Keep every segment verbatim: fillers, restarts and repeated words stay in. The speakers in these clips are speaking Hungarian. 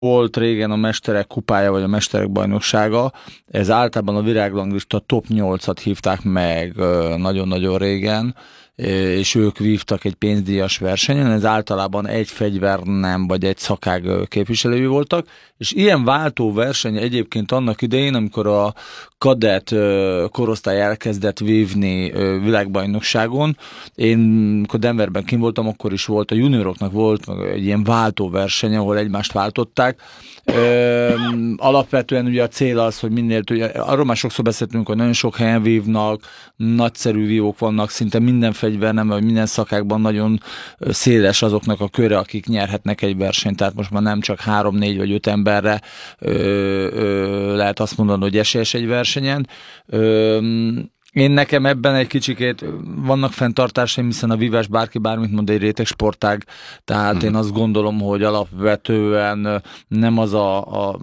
volt régen a Mesterek kupája, vagy a Mesterek bajnoksága, ez általában a világranglista top nyolcat hívták meg nagyon-nagyon régen, és ők vívtak egy pénzdíjas versenyen, ez általában egy fegyver nem, vagy egy szakág képviselői voltak, és ilyen váltó verseny egyébként annak idején, amikor a kadett korosztály elkezdett vívni világbajnokságon, én amikor Denverben kim voltam, akkor is volt, a junioroknak volt egy ilyen váltó verseny, ahol egymást váltották. Ö, alapvetően ugye a cél az, hogy minél, ugye, arról már sokszor beszéltünk, hogy nagyon sok helyen vívnak, nagyszerű vívók vannak, szinte minden fegyver, nem, vagy minden szakákban nagyon széles azoknak a köre, akik nyerhetnek egy versenyt, tehát most már nem csak három, négy vagy öt emberre ö, ö, lehet azt mondani, hogy esélyes egy versenyen. Ö, Én nekem ebben egy kicsikét vannak fenntartásaim, hiszen a vívás bárki bármit mond, egy réteg sportág, tehát hmm. én azt gondolom, hogy alapvetően nem az a, a,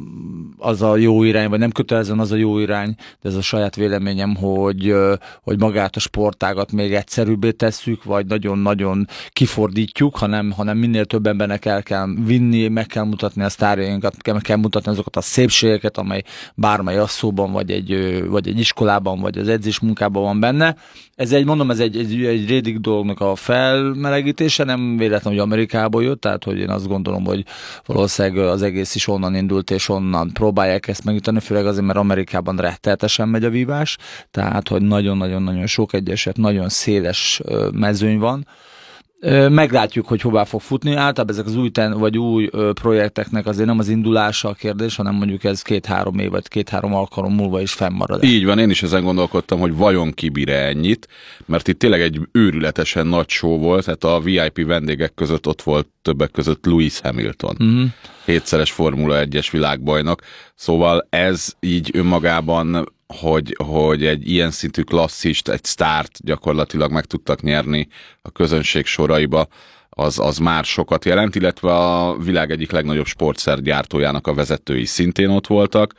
az a jó irány, vagy nem kötelezően az a jó irány, de ez a saját véleményem, hogy, hogy magát a sportágat még egyszerűbbé tesszük, vagy nagyon-nagyon kifordítjuk, hanem, hanem minél több embernek el kell vinni, meg kell mutatni a sztárjainkat, meg kell mutatni azokat a szépségeket, amely bármely asszóban, vagy egy, vagy egy iskolában, vagy az edzés munkában van benne. Ez egy, mondom, ez egy, egy, egy rédig dolognak a felmelegítése, nem véletlen, hogy Amerikából jött, tehát hogy én azt gondolom, hogy valószínűleg az egész is onnan indult, és onnan próbálják ezt megüteni, főleg azért, mert Amerikában rettenetesen megy a vívás, tehát hogy nagyon-nagyon-nagyon sok egyeset, nagyon széles mezőny van. Meglátjuk, hogy hová fog futni. Általában ezek az új, ten, vagy új ö, projekteknek azért nem az indulása a kérdés, hanem mondjuk ez két-három év, vagy két-három alkalom múlva is fennmarad. Így van, én is ezen gondolkodtam, hogy vajon kibír-e ennyit, mert itt tényleg egy őrületesen nagy show volt, tehát a vé i pé vendégek között ott volt többek között Lewis Hamilton, uh-huh. hétszeres Formula egyes világbajnok, szóval ez így önmagában Hogy, hogy egy ilyen szintű klasszist, egy sztárt gyakorlatilag meg tudtak nyerni a közönség soraiba, az, az már sokat jelent, illetve a világ egyik legnagyobb sportszergyártójának a vezetői szintén ott voltak,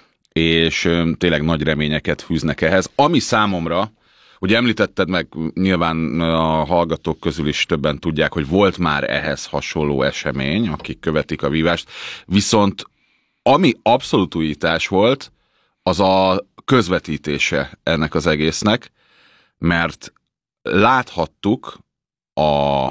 és tényleg nagy reményeket fűznek ehhez. Ami számomra, ugye említetted meg, nyilván a hallgatók közül is többen tudják, hogy volt már ehhez hasonló esemény, akik követik a vívást, viszont ami abszolút újítás volt, az a közvetítése ennek az egésznek, mert láthattuk a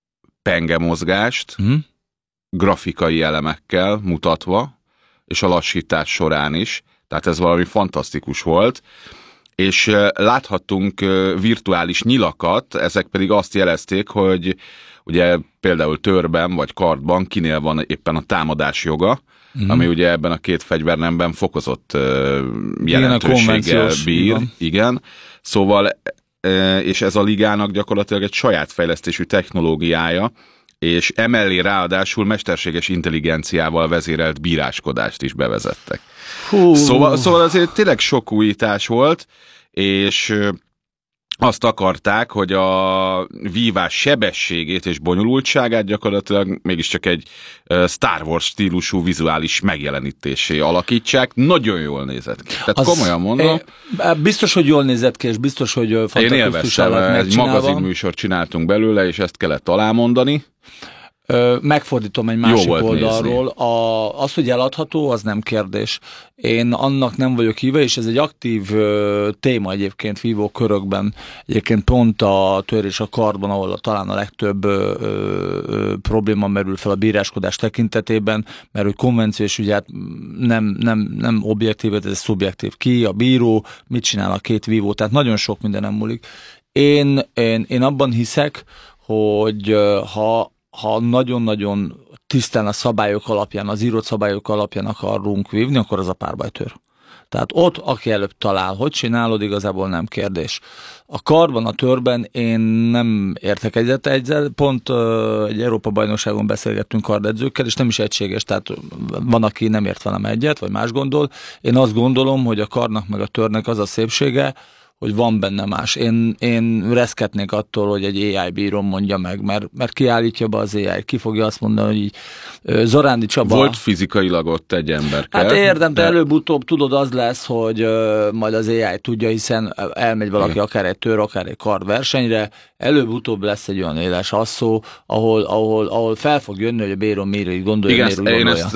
pengemozgást mm. grafikai elemekkel mutatva, és a lassítás során is, tehát ez valami fantasztikus volt, és láthattunk virtuális nyilakat, ezek pedig azt jelezték, hogy ugye például törben vagy kardban kinél van éppen a támadás joga, Mm. ami ugye ebben a két fegyvernemben fokozott uh, jelentőséggel bír. Igen. igen. Szóval, uh, és ez a ligának gyakorlatilag egy saját fejlesztésű technológiája, és emellé ráadásul mesterséges intelligenciával vezérelt bíráskodást is bevezettek. Hú. Szóval, szóval azért tényleg sok újítás volt, és uh, azt akarták, hogy a vívás sebességét és bonyolultságát gyakorlatilag mégiscsak egy Star Wars stílusú vizuális megjelenítésé alakítsák. Nagyon jól nézett ki. Tehát az, komolyan mondom. Biztos, hogy jól nézett ki, és biztos, hogy fantasztikusan lett megcsinálva. Egy magazinműsort csináltunk belőle, és ezt kellett alámondani. Megfordítom egy másik oldalról. A, az, hogy eladható, az nem kérdés. Én annak nem vagyok híve, és ez egy aktív ö, téma egyébként vívó körökben. Egyébként pont a tör és a kardban, ahol a, talán a legtöbb ö, ö, probléma merül fel a bíráskodás tekintetében, mert hogy konvenciós ügyet nem, nem, nem objektív, ez szubjektív. Ki a bíró, mit csinál a két vívó, tehát nagyon sok minden nem múlik. Én, én, én abban hiszek, hogy ha ha nagyon-nagyon tisztán a szabályok alapján, az írott szabályok alapján akarunk vívni, akkor az a párbajtőr. Tehát ott, aki előbb talál, hogy csinálod, igazából nem kérdés. A karban, a törben én nem értek egyet egyet, pont uh, egy Európa-bajnokságon beszélgettünk kardedzőkkel, és nem is egységes, tehát van, aki nem ért velem egyet, vagy más gondol. Én azt gondolom, hogy a karnak meg a törnek az a szépsége, hogy van benne más. Én, én reszketnék attól, hogy egy á i bíró mondja meg, mert, mert kiállítja be az á i, ki fogja azt mondani, hogy így Zorándi Csaba... Volt fizikailag ott egy emberke. Hát érdem, de előbb-utóbb tudod, az lesz, hogy uh, majd az á i tudja, hiszen elmegy valaki igen. akár egy tör, akár egy kard versenyre, előbb-utóbb lesz egy olyan éles asszó, ahol, ahol, ahol fel fog jönni, hogy a bíró miért így gondolja, igen, miért úgy gondolja.